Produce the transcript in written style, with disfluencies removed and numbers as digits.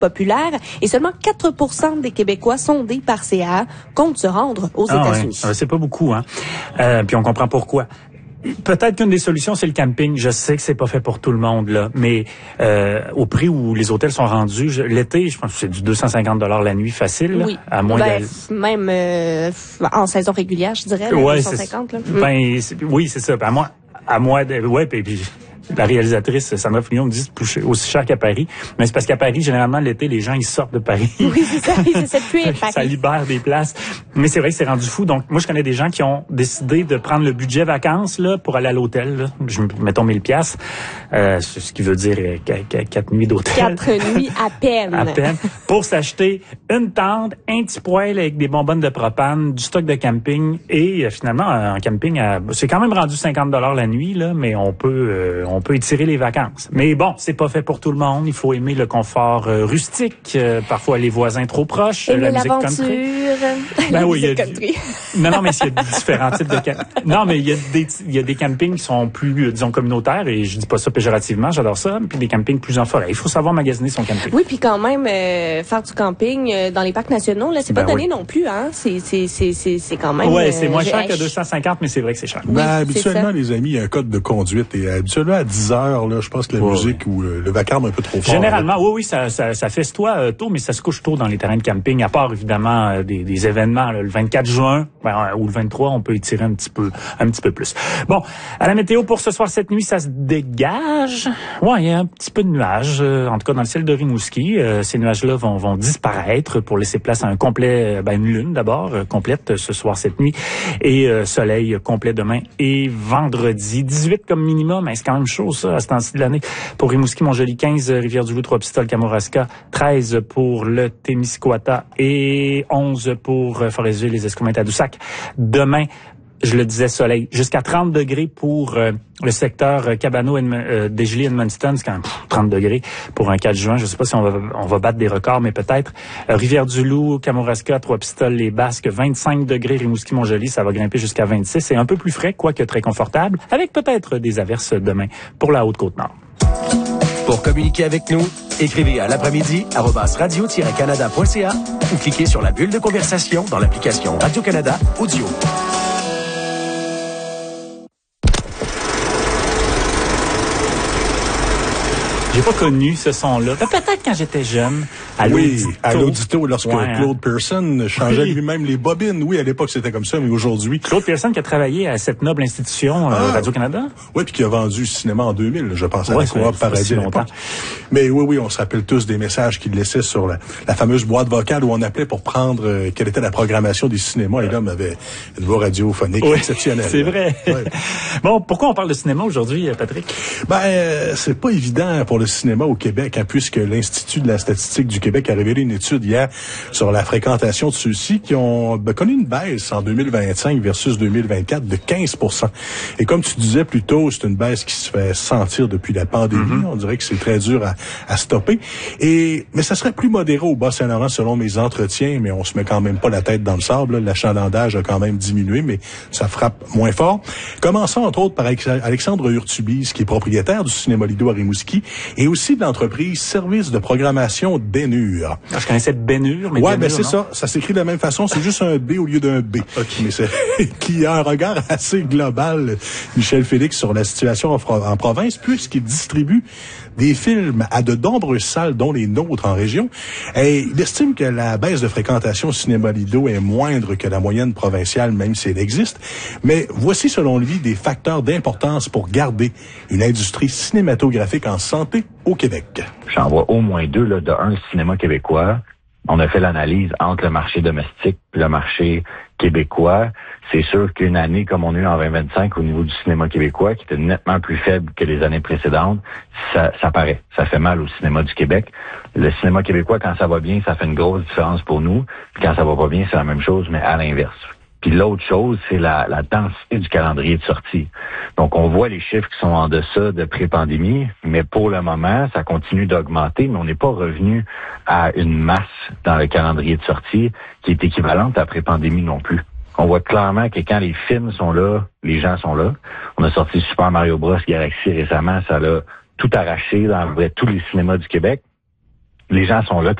populaire et seulement 4% des Québécois sondés par CA comptent se rendre aux États-Unis. Ouais. C'est pas beaucoup, hein. Puis on comprend pourquoi. Peut-être qu'une des solutions, c'est le camping. Je sais que c'est pas fait pour tout le monde, là, mais au prix où les hôtels sont rendus, l'été, je pense que c'est du 250 $ la nuit facile, là, oui. à moins même en saison régulière, je dirais, là, 250. Là. Oui, c'est ça. À moi de... Ouais, puis la réalisatrice Sandra Fillon me dit que c'est aussi cher qu'à Paris. Mais c'est parce qu'à Paris, généralement, l'été, les gens, ils sortent de Paris. Oui, c'est ça. Ils essaient de fuir Paris. Ça libère des places. Mais c'est vrai que c'est rendu fou. Donc, moi, je connais des gens qui ont décidé de prendre le budget vacances, là, pour aller à l'hôtel, là. Mettons 1000 $. Ce qui veut dire 4 nuits d'hôtel. 4 nuits à peine. À peine. Pour s'acheter une tente, un petit poêle avec des bonbonnes de propane, du stock de camping et finalement, en camping, c'est quand même rendu 50 $ la nuit, là, mais on peut étirer les vacances. Mais bon, c'est pas fait pour tout le monde. Il faut aimer le confort rustique. Parfois, les voisins trop proches. Aimer la musique l'aventure. Country. Ben oui, country. Non, mais il y a différents types de non, mais il y a des campings qui sont plus, disons, communautaires, et je dis pas ça péjorativement, j'adore ça, puis des campings plus en forêt. Il faut savoir magasiner son camping. Oui, puis quand même, faire du camping dans les parcs nationaux, là, c'est pas donné non plus, hein. C'est quand même... Ouais, c'est moins cher que 250, mais c'est vrai que c'est cher. Habituellement, les amis, il y a un code de conduite, et habituellement, à 10 heures, là, je pense que la musique ou le vacarme un peu trop fort. Généralement, oui, ça festoie tôt, mais ça se couche tôt dans les terrains de camping, à part évidemment des événements, là, le 24 juin ou le 23, on peut étirer un petit peu plus. Bon, à la météo pour ce soir, cette nuit, ça se dégage. Ouais, il y a un petit peu de nuages, en tout cas dans le ciel de Rimouski. Ces nuages-là vont disparaître pour laisser place à un complet, une lune d'abord, complète ce soir, cette nuit, et soleil complet demain et vendredi. 18 comme minimum, mais c'est quand même chaud, ça, à ce temps-ci de l'année. Pour Rimouski, Montjoli, 15, Rivière-du-Loup, Trois-Pistoles, Kamouraska, 13 pour le Témiscouata et 11 pour Forêt-Ville, les Escoumins, Tadoussac. Demain, je le disais, soleil. Jusqu'à 30 degrés pour le secteur Cabano, Desjolies, Edmundston. C'est quand même 30 degrés pour un 4 juin. Je ne sais pas si on va battre des records, mais peut-être. Rivière-du-Loup, Kamouraska, Trois-Pistoles, les Basques, 25 degrés. Rimouski, Montjoli, ça va grimper jusqu'à 26. C'est un peu plus frais, quoique très confortable, avec peut-être des averses demain pour la Haute-Côte-Nord. Pour communiquer avec nous, écrivez à l'après-midi @radio-canada.ca ou cliquez sur la bulle de conversation dans l'application Radio-Canada Audio. J'ai pas connu ce son-là. Peut-être quand j'étais jeune. À l'Audito, lorsque Claude Pearson changeait lui-même les bobines. Oui, à l'époque, c'était comme ça, mais aujourd'hui... Claude Pearson qui a travaillé à cette noble institution, Radio-Canada. Oui, puis qui a vendu le cinéma en 2000, je pense, à la Coop Paradis à l'époque. Mais oui, on se rappelle tous des messages qu'il laissait sur la fameuse boîte vocale où on appelait pour prendre quelle était la programmation des cinémas. Et l'homme avait une voix radiophonique exceptionnelle. C'est vrai. Ouais. Bon, pourquoi on parle de cinéma aujourd'hui, Patrick? C'est pas évident pour le cinéma au Québec, hein, puisque l'Institut de la statistique du Québec a révélé une étude hier sur la fréquentation de ceux-ci qui ont connu une baisse en 2025 versus 2024 de 15%. Et comme tu disais plus tôt, c'est une baisse qui se fait sentir depuis la pandémie. On dirait que c'est très dur à stopper. Mais ça serait plus modéré au Bas-Saint-Laurent selon mes entretiens, mais on se met quand même pas la tête dans le sable. L'achalandage a quand même diminué, mais ça frappe moins fort. Commençons entre autres par Alexandre Urtubise, qui est propriétaire du Cinéma Lido à Rimouski, et aussi de l'entreprise Service de programmation Bénure. Je connaissais Bénure, mais ouais, ben c'est ça. Ça s'écrit de la même façon. C'est juste un B au lieu d'un B. Okay. Mais c'est qui a un regard assez global, Michel Félix, sur la situation en province, puisqu'il distribue des films à de nombreuses salles, dont les nôtres en région. Et il estime que la baisse de fréquentation au Cinéma Lido est moindre que la moyenne provinciale, même si elle existe. Mais voici, selon lui, des facteurs d'importance pour garder une industrie cinématographique en santé au Québec. J'en vois au moins deux, là, de un, cinéma québécois. On a fait l'analyse entre le marché domestique et le marché québécois. C'est sûr qu'une année comme on a eu en 2025 au niveau du cinéma québécois, qui était nettement plus faible que les années précédentes, ça paraît. Ça fait mal au cinéma du Québec. Le cinéma québécois, quand ça va bien, ça fait une grosse différence pour nous. Puis quand ça va pas bien, c'est la même chose, mais à l'inverse. Puis l'autre chose, c'est la densité du calendrier de sortie. Donc, on voit les chiffres qui sont en deçà de pré-pandémie, mais pour le moment, ça continue d'augmenter, mais on n'est pas revenu à une masse dans le calendrier de sortie qui est équivalente à pré-pandémie non plus. On voit clairement que quand les films sont là, les gens sont là. On a sorti Super Mario Bros. Galaxy récemment, ça l'a tout arraché dans tous les cinémas du Québec. les gens sont là